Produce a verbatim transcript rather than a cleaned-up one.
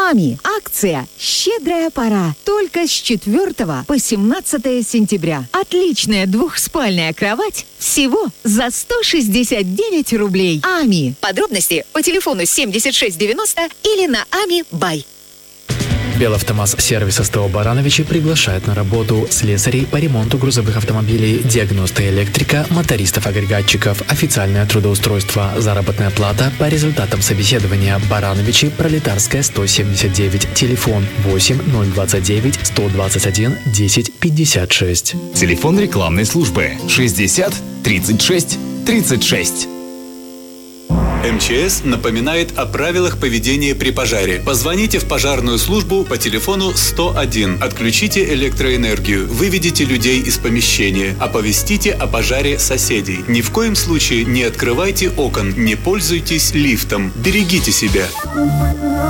АМИ. Акция «Щедрая пора». Только с четвёртого по семнадцатое сентября. Отличная двухспальная кровать всего за сто шестьдесят девять рублей. АМИ. Подробности по телефону семьдесят шесть девяносто или на ами бай. Белавтомаз сервис СТО Барановичи приглашает на работу слесарей по ремонту грузовых автомобилей, диагноста электрика, мотористов-агрегатчиков, официальное трудоустройство, заработная плата по результатам собеседования. Барановичи, Пролетарская, сто семьдесят девять, телефон восемь ноль двадцать девять сто двадцать один десять пятьдесят шесть. Телефон рекламной службы шестьдесят тридцать шесть тридцать шесть. МЧС напоминает о правилах поведения при пожаре. Позвоните в пожарную службу по телефону сто один. Отключите электроэнергию, выведите людей из помещения, оповестите о пожаре соседей. Ни в коем случае не открывайте окон, не пользуйтесь лифтом. Берегите себя.